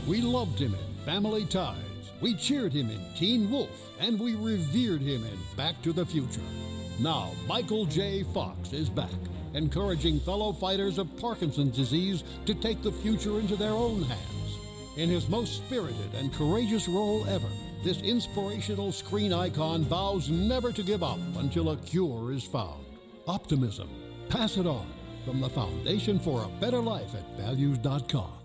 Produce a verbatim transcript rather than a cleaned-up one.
We loved him in Family Ties. We cheered him in Teen Wolf, and we revered him in Back to the Future. Now, Michael J. Fox is back, encouraging fellow fighters of Parkinson's disease to take the future into their own hands. In his most spirited and courageous role ever, this inspirational screen icon vows never to give up until a cure is found. Optimism. Pass it on from the Foundation for a Better Life at values dot com.